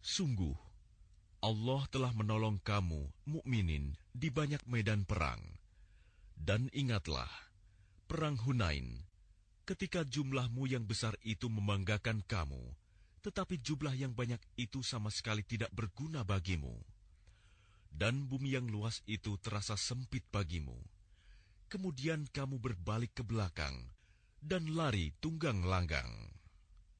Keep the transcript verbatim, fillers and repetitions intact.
Sungguh, Allah telah menolong kamu, mukminin, di banyak medan perang. Dan ingatlah, perang Hunain, ketika jumlahmu yang besar itu membanggakan kamu, tetapi jumlah yang banyak itu sama sekali tidak berguna bagimu. Dan bumi yang luas itu terasa sempit bagimu. Kemudian kamu berbalik ke belakang dan lari tunggang langgang.